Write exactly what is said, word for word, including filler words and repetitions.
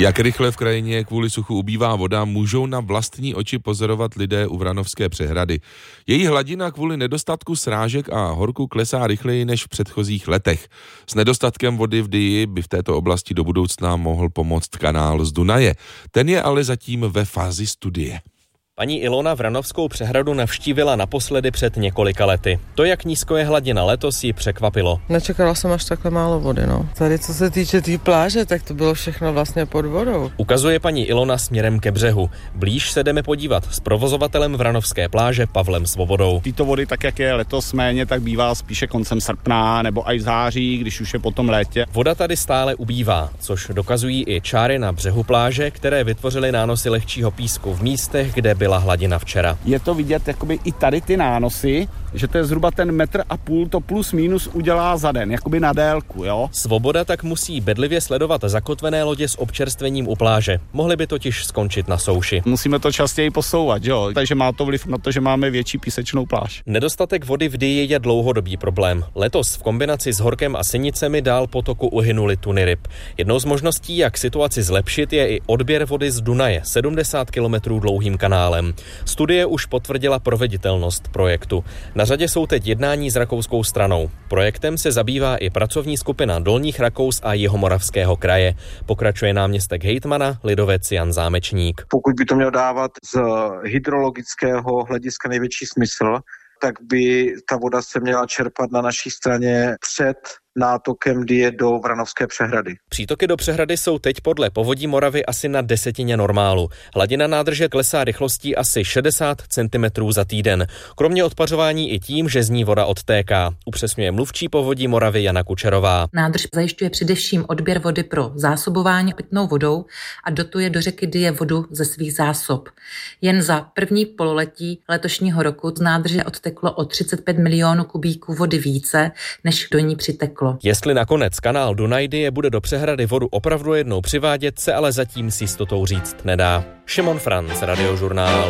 Jak rychle v krajině kvůli suchu ubývá voda, můžou na vlastní oči pozorovat lidé u Vranovské přehrady. Její hladina kvůli nedostatku srážek a horku klesá rychleji než v předchozích letech. S nedostatkem vody v Dyji by v této oblasti do budoucna mohl pomoct kanál z Dunaje. Ten je ale zatím ve fázi studie. Paní Ilona Vranovskou přehradu navštívila naposledy před několika lety. To, jak nízko je hladina letos, ji překvapilo. Nečekala jsem až takhle málo vody, no. Tady, co se týče té tý pláže, tak to bylo všechno vlastně pod vodou. Ukazuje paní Ilona směrem ke břehu. Blíž se jdeme podívat s provozovatelem Vranovské pláže Pavlem Svobodou. Tyto vody, tak jak je letos méně, tak bývá spíše koncem srpna nebo až v září, když už je potom létě. Voda tady stále ubývá, což dokazují i čáry na břehu pláže, které vytvořily nánosy lehčího písku v místech, kde byla hladina včera. Je to vidět jakoby i tady ty nánosy, že to je zhruba ten metr a půl, to plus minus udělá za den, jakoby na délku, jo. Svoboda tak musí bedlivě sledovat zakotvené lodě s občerstvením u pláže. Mohly by totiž skončit na souši. Musíme to častěji posouvat, jo, takže má to vliv na to, že máme větší písečnou pláž. Nedostatek vody v Dyji je dlouhodobý problém. Letos v kombinaci s horkem a sinicemi dál potoku uhynuly tuny ryb. Jednou z možností, jak situaci zlepšit, je i odběr vody z Dunaje, sedmdesát kilometrů dlouhým kanálem. Studie už potvrdila proveditelnost projektu. Na řadě jsou teď jednání s rakouskou stranou. Projektem se zabývá i pracovní skupina Dolních Rakous a Jihomoravského kraje. Pokračuje náměstek hejtmana, lidovec Jan Zámečník. Pokud by to mělo dávat z hydrologického hlediska největší smysl, tak by ta voda se měla čerpat na naší straně před nátokem Dyje do Vranovské přehrady. Přítoky do přehrady jsou teď podle Povodí Moravy asi na desetině normálu. Hladina nádrže klesá rychlostí asi šedesát centimetrů za týden. Kromě odpařování i tím, že z ní voda odtéká. Upřesňuje mluvčí Povodí Moravy Jana Kučerová. Nádrž zajišťuje především odběr vody pro zásobování pitnou vodou a dotuje do řeky Dyje vodu ze svých zásob. Jen za první pololetí letošního roku z nádrže odteklo o třicet pět milionů kubíků vody více, než do ní přiteklo. Jestli nakonec kanál Dunaj-Dyje bude do přehrady vodu opravdu jednou přivádět, se ale zatím s jistotou říct nedá. Šimon Franc, Radiožurnál.